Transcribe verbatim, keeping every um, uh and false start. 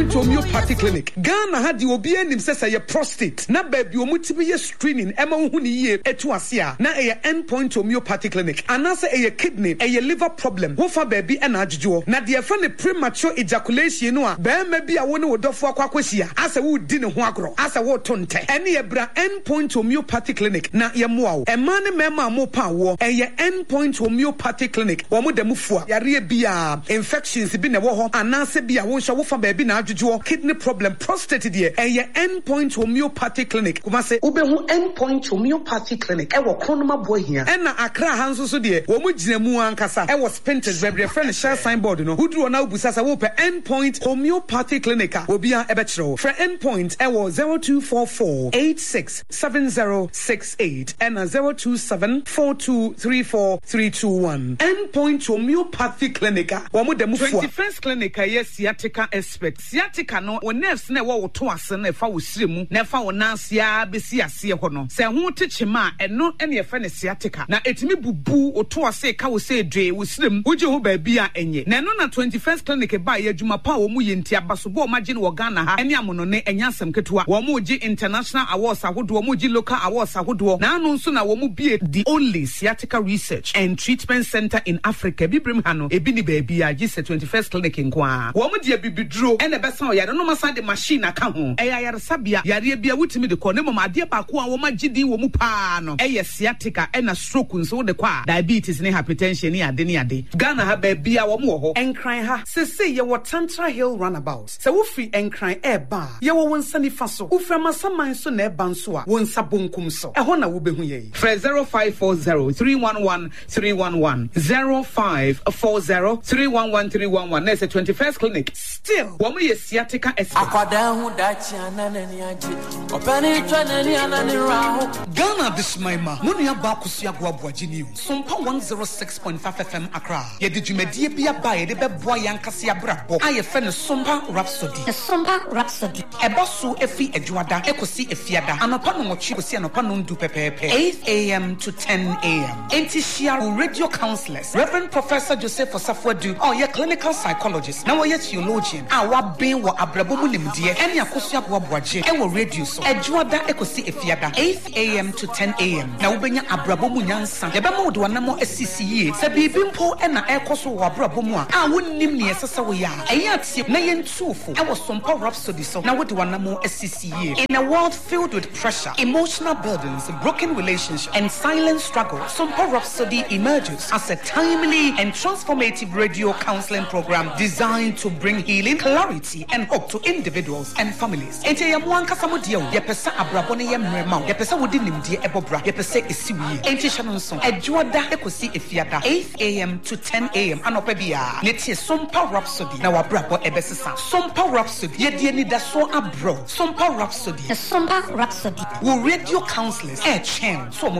Homeopathy clinic. Ghana had the obi enim say ye prostate. Na baby omutibi ye screening. Ema hu ni ye etu asia. Na eye endpoint homeopathy clinic. Anase eye kidney, eye liver problem. Wofa baby ena ajujuo. Na de efa ne premature ejaculation no a. Be me bi a woni wodofo akwa kwahia. Asa wo di ne ho agro. Asa wo tonte. Ene ye bra endpoint homeopathy clinic. Na ye moa wo. Ema ne mema mo pa wo. Eye endpoint homeopathy clinic. Wo mo dem fua. Yare bia infections bi ne wo ho. Anase bia wo hwa wofa baby na ajujuo. Kidney problem, prostate dear, and your endpoint homeopathy clinic. Kuma say, Ubehu endpoint homeopathy clinic. Ewa Kronoma boy here. And na Accra Hanso so dear, Womu Jinemu Ankasa. I was painted, baby, a friend share signboard, you know. Who drew now Busasa Wope endpoint homeopathy clinic. Will be a ebetro. For endpoint, I was zero two four four eight six seven zero six eight and a zero two seven four two three four three two one. Endpoint homeopathy clinic. Womu demu twenty-first clinic, yes, sciatica expert. Sciatica no wo nerves na wo to ase na fa wo siremu na fa wo nansia besi ase ho no se ho techema eno ene ye fa ne sciatica na etimi bubu wo to ase ka wo se dwe wo siremu wo je ho ba bia enye na no na twenty-first clinic ba ye adwuma pa wo mu ye ntia basobo ma je ne wo Ghana ha ene amono ne enya asem ketua wo mu ji international awards ahodo wo mu ji local awards ahodo na anu nso na wo mu bie the only sciatica research and treatment center in Africa bibrim ha no ebi ni ba bia ji se twenty-first clinic nkoa wo mu de bibidro ene besa o yare no masa de machine aka ho e yare sabia yare bia wutimi de ko ne mama ade ba ko a wo magidi wo mu pa no e ye sciatica e na stroke nso de kwa diabetes ne hypertension ne ade ne ade Ghana ha ba bia wo mu ho enkran ha se se ye wo Tantra Hill runabout se wo free enkran e ba ye wo wonsa ni fa so wo fra masaman so na e ba nso a wonsa bonkum so e ho na wo behu ye fra zero five four zero three one one three one one zero five four zero three one one three one one na se twenty-first clinic still wo mu ye sciatica Ghana Bismaima, Munia Bakusia Guabuajini, Sumpa one oh six point five F M Accra. Ye did you media be a buy the Boyan Cassia Brabo? I offend a Sumpa Rhapsody. A Sumpa Rhapsody. A bossu Efi Edwada, Ecosi Efiada, and upon what you see and upon do pepe. eight a.m. to ten a.m. Antishia radio counselors, Reverend Professor Joseph Osafwadu, or your clinical psychologist, now your theologian, our being what Abrabomu Limdia, and Yakusia Guabuaje, and will radio so. Edwada Ecosi Efiada, eight a.m. to ten a.m. Now Benya Abrabomu Yansan, Yabamo Duanamo S C C A, Sabibimpo and Ecoso Abrabomua, I wouldn't name near Sasawaya, Ayat Nayan Tufu, I was some power rhapsody so now what Duanamo S C C A. In a world filled with pressure, emotional burdens, broken relationships, and silent struggle, some power rhapsody emerges as a timely and transformative radio counseling program designed to bring healing, clarity, and hope to individuals and families. Ente ya mwanka samudio, ya pesa abrabone ya mrema, ya pesa wudi nimdie ebobra, ya pesa isiwi. Ente shanonson, Edwada Ecosi Efiada, eight a.m. to ten a.m. Anopebia. Netie Sompa Rhapsody, na wabrabo ebesisa. Sompa Rhapsody, ye die ni daso abro. Sompa Rhapsody, Sompa Rhapsody. Wo radio counselors, eh chen, so